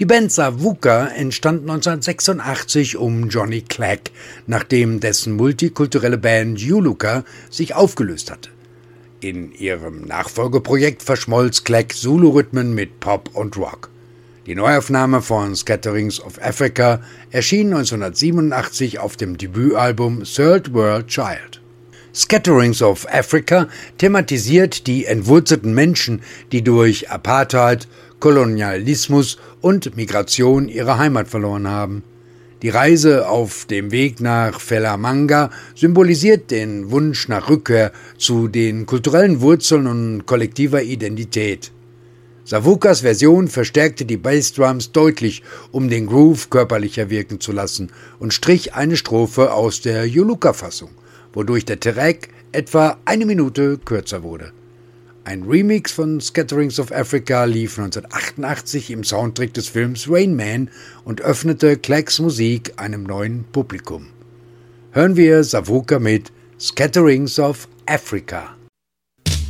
Die Band Savuka entstand 1986 um Johnny Clegg, nachdem dessen multikulturelle Band Juluka sich aufgelöst hatte. In ihrem Nachfolgeprojekt verschmolz Clegg Zulu-Rhythmen mit Pop und Rock. Die Neuaufnahme von Scatterings of Africa erschien 1987 auf dem Debütalbum Third World Child. Scatterings of Africa thematisiert die entwurzelten Menschen, die durch Apartheid, Kolonialismus und Migration ihre Heimat verloren haben. Die Reise auf dem Weg nach Felamanga symbolisiert den Wunsch nach Rückkehr zu den kulturellen Wurzeln und kollektiver Identität. Savukas Version verstärkte die Bassdrums deutlich, um den Groove körperlicher wirken zu lassen, und strich eine Strophe aus der Juluka-Fassung, wodurch der Track etwa 1 Minute kürzer wurde. Ein Remix von Scatterings of Africa lief 1988 im Soundtrack des Films Rain Man und öffnete Cleggs Musik einem neuen Publikum. Hören wir Savuka mit Scatterings of Africa.